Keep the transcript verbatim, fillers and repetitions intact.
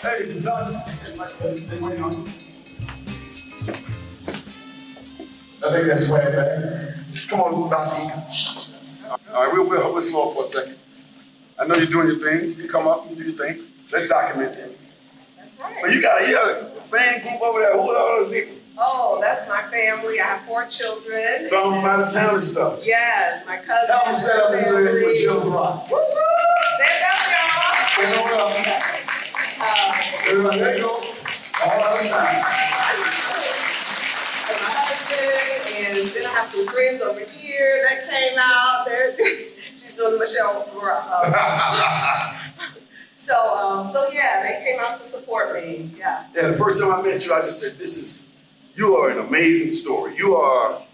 Hey, John. They waiting on you. I think that's swag back. Come on, Doc. All right, we'll, we'll, we'll slow up for a second. I know you're doing your thing. You come up, you do your thing. Let's document this. That's right. So you got, you got a fan group over there. Who are all those people? Oh, that's my family. I have four children. Some of them out of town and stuff. Yes, my cousin. Help them stand up and do Michelle Brock. Woo woo! Stand up, y'all. Stand on up. Uh, Everybody, there you go. All outside. And my husband, and then I have some friends over here that came out. They're, she's doing the Michelle Brock. Uh, so, um, so yeah, they came out to support me. Yeah. Yeah, the first time I met you, I just said, this is, you are an amazing story. You are